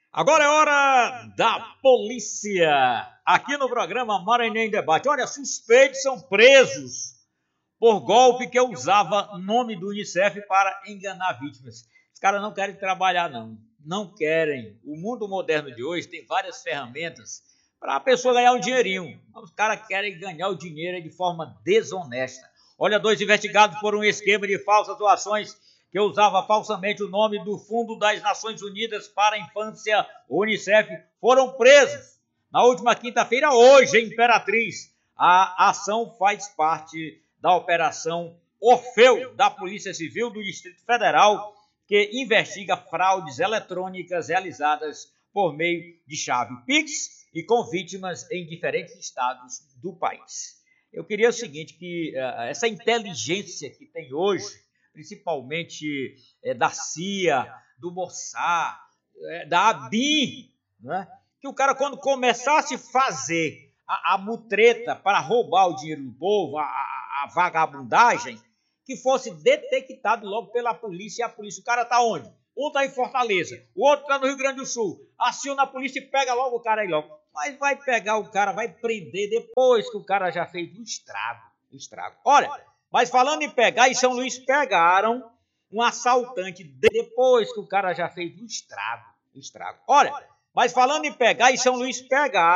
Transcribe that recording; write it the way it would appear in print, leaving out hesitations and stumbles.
Agora é hora da polícia, aqui no programa Maranhão em Debate. Olha, suspeitos são presos por golpe que usava nome do Unicef para enganar vítimas. Os caras não querem trabalhar, não. Não querem. O mundo moderno de hoje tem várias ferramentas para a pessoa ganhar um dinheirinho. Os caras querem ganhar o dinheiro de forma desonesta. Olha, 2 investigados por um esquema de falsas doações que usava falsamente o nome do Fundo das Nações Unidas para a Infância, Unicef, foram presos na última quinta-feira, hoje, em Imperatriz. A ação faz parte da Operação Orfeu, da Polícia Civil do Distrito Federal, que investiga fraudes eletrônicas realizadas por meio de chave Pix e com vítimas em diferentes estados do país. Eu queria o seguinte, que essa inteligência que tem hoje, principalmente da CIA, do Mossad, da ABIN, né? Que o cara, quando começasse a fazer a mutreta para roubar o dinheiro do povo, a vagabundagem, que fosse detectado logo pela polícia. E a polícia, o cara está onde? Um está em Fortaleza, o outro está no Rio Grande do Sul. Aciona a polícia e pega logo o cara aí logo. Mas vai pegar o cara, vai prender depois que o cara já fez um estrago. Olha, mas falando em pegar, em São Luís pegaram um assaltante depois que o cara já fez um estrago. Olha, mas falando em pegar, em São Luís pegaram